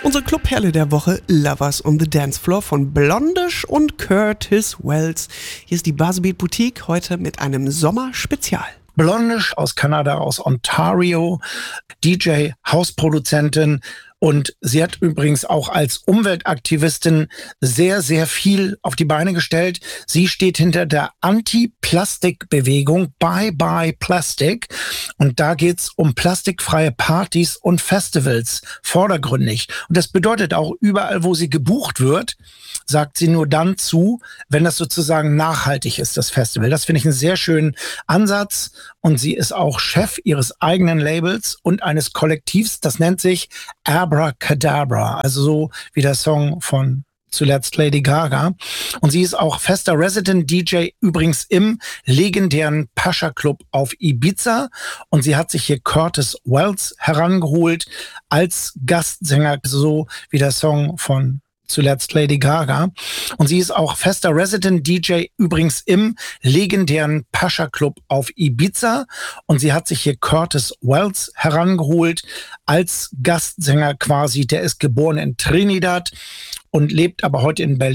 Unsere Clubperle der Woche, Lovers on the Dance Floor von Blondish und Curtis Wells. Hier ist die Buzzbeat Boutique heute mit einem Sommerspezial. Blondish aus Kanada, aus Ontario, DJ, Hausproduzentin. Und sie hat übrigens auch als Umweltaktivistin sehr, sehr viel auf die Beine gestellt. Sie steht hinter der Anti-Plastik-Bewegung Bye Bye Plastic. Und da geht's um plastikfreie Partys und Festivals vordergründig. Und das bedeutet auch, überall, wo sie gebucht wird, sagt sie nur dann zu, wenn das sozusagen nachhaltig ist, das Festival. Das finde ich einen sehr schönen Ansatz. Und sie ist auch Chef ihres eigenen Labels und eines Kollektivs, das nennt sich Abracadabra, also so wie der Song von zuletzt Lady Gaga. Und sie ist auch fester Resident DJ, übrigens im legendären Pascha Club auf Ibiza. Und sie hat sich hier Curtis Wells herangeholt als Gastsänger, so wie der Song von zuletzt Lady Gaga. Und sie ist auch fester Resident DJ, übrigens im legendären Pascha Club auf Ibiza. Und sie hat sich hier Curtis Wells herangeholt als Gastsänger quasi. Der ist geboren in Trinidad und lebt aber heute in Berlin.